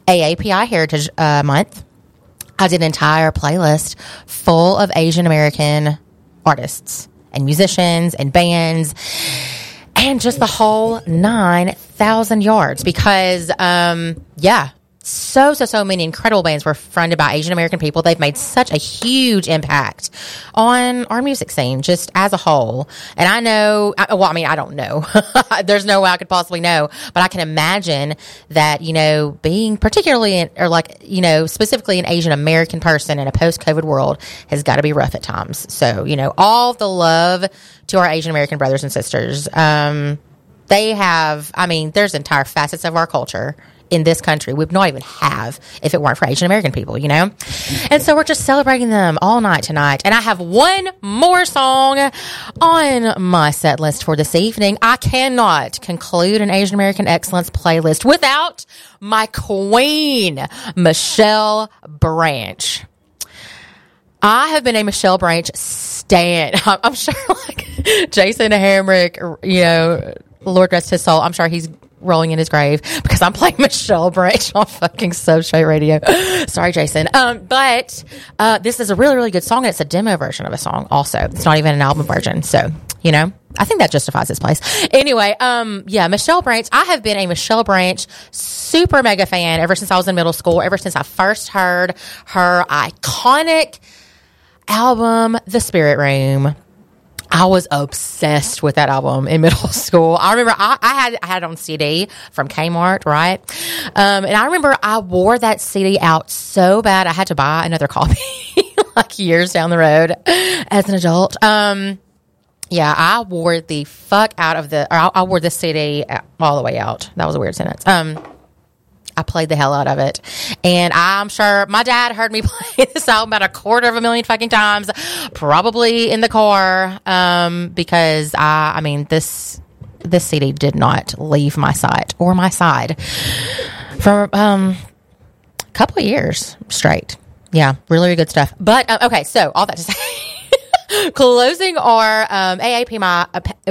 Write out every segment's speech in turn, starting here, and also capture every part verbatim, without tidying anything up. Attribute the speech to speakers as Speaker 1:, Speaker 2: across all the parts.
Speaker 1: A A P I Heritage uh, Month, I did an entire playlist full of Asian American artists and musicians and bands and just the whole nine thousand yards because, um, yeah, so, so, so many incredible bands were fronted by Asian American people. They've made such a huge impact on our music scene just as a whole. And I know, well, I mean, I don't know. There's no way I could possibly know, but I can imagine that, you know, being particularly in, or like, you know, specifically an Asian American person in a post-COVID world has got to be rough at times. So, you know, all the love to our Asian American brothers and sisters. Um, they have, I mean, there's entire facets of our culture in this country we would not even have if it weren't for Asian American people, you know? And so we're just celebrating them all night tonight. And I have one more song on my set list for this evening. I cannot conclude an Asian American Excellence playlist without my queen, Michelle Branch. I have been a Michelle Branch stan. I'm sure like Jason Hamrick, you know, Lord rest his soul, I'm sure he's rolling in his grave because I'm playing Michelle Branch on fucking Substrate Radio. Sorry, Jason. Um, but uh, this is a really, really good song, and it's a demo version of a song also. It's not even an album version. So, you know, I think that justifies its place. Anyway, um, yeah, Michelle Branch. I have been a Michelle Branch super mega fan ever since I was in middle school, ever since I first heard her iconic album, The Spirit Room. I was obsessed with that album in middle school. I remember I, I had I had it on C D from Kmart, right? Um, and I remember I wore that C D out so bad I had to buy another copy like years down the road as an adult. Um, yeah, I wore the fuck out of the, or I, I wore this C D all the way out. That was a weird sentence. Um, I played the hell out of it. And I'm sure my dad heard me play this album about a quarter of a million fucking times, probably in the car, um, because I, I mean, this, this C D did not leave my sight or my side for, um, a couple of years straight. Yeah. Really, really good stuff. But, uh, okay. So all that to say, closing our, um, A A P I,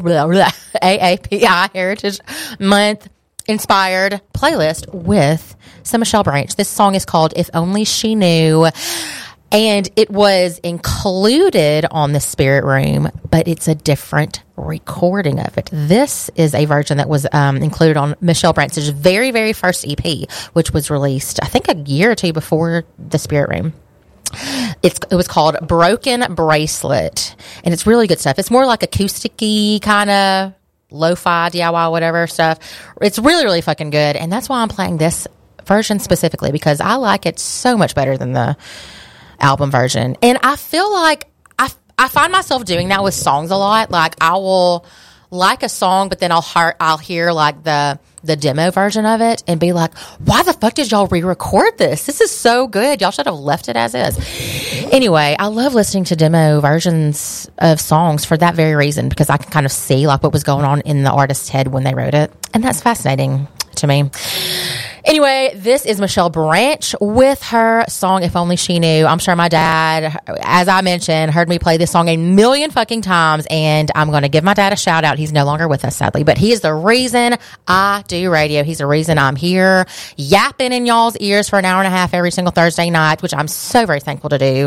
Speaker 1: A A P I Heritage Month inspired playlist with some Michelle Branch. This song is called If Only She Knew, and it was included on The Spirit Room, but it's a different recording of it. This is a version that was um, included on Michelle Branch's very, very first E P, which was released, I think, a year or two before The Spirit Room. It's, it was called Broken Bracelet, and it's really good stuff. It's more like acoustic-y kind of lo-fi, D I Y, whatever stuff. It's really, really fucking good. And that's why I'm playing this version specifically, because I like it so much better than the album version. And I feel like I, I find myself doing that with songs a lot. Like I will like a song, but then I'll hear, I'll hear like the, the demo version of it and be like, why the fuck did y'all re-record this? This is so good. Y'all should have left it as is. Anyway, I love listening to demo versions of songs for that very reason, because I can kind of see like what was going on in the artist's head when they wrote it. And that's fascinating to me. Anyway, this is Michelle Branch with her song, If Only She Knew. I'm sure my dad, as I mentioned, heard me play this song a million fucking times, and I'm going to give my dad a shout out. He's no longer with us, sadly, but he is the reason I do radio. He's the reason I'm here yapping in y'all's ears for an hour and a half every single Thursday night, which I'm so very thankful to do.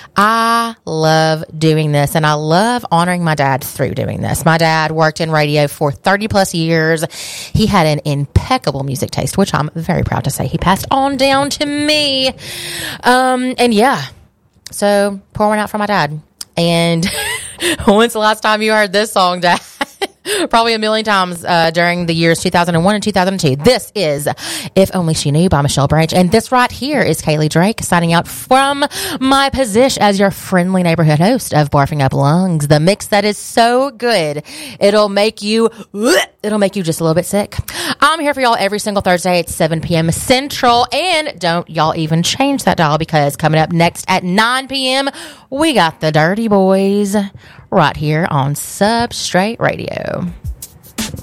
Speaker 1: I love doing this, and I love honoring my dad through doing this. My dad worked in radio for thirty plus years. He had an impeccable music taste, which I'm very proud to say he passed on down to me. Um, and yeah, so pour one out for my dad. And when's the last time you heard this song, Dad? Probably a million times uh, during the years two thousand one and two thousand two. This is If Only She Knew by Michelle Branch. And this right here is Kaylee Drake signing out from my position as your friendly neighborhood host of Barfing Up Lungs. The mix that is so good, it'll make you, it'll make you just a little bit sick. I'm here for y'all every single Thursday at seven p.m. Central. And don't y'all even change that dial, because coming up next at nine p.m., we got the Dirty Boys right here on Substrate Radio.